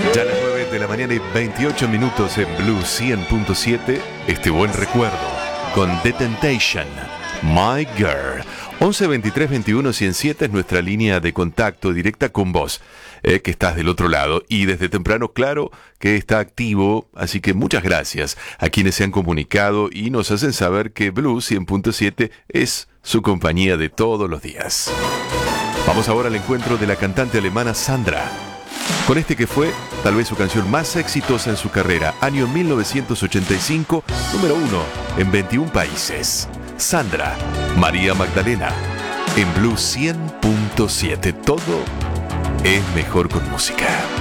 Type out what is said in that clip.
Ya a las 9 de la mañana y 28 minutos en Blue 100.7, este buen recuerdo con The Temptation, My Girl. 11 23 21 107 es nuestra línea de contacto directa con vos, que estás del otro lado y desde temprano, claro, que está activo, así que muchas gracias a quienes se han comunicado y nos hacen saber que Blue 100.7 es su compañía de todos los días. Vamos ahora al encuentro de la cantante alemana Sandra, con este que fue tal vez su canción más exitosa en su carrera, año 1985, número 1 en 21 países. Sandra, María Magdalena, en Blue 100.7. Todo es mejor con música.